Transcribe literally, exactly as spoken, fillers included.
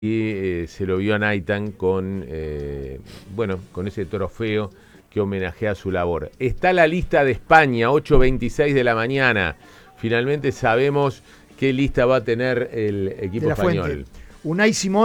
y eh, se lo vio a Naitan con, eh, bueno, con ese trofeo que homenajea su labor. Está la lista de España, ocho veintiséis de la mañana. Finalmente sabemos qué lista va a tener el equipo español. Unai Simón.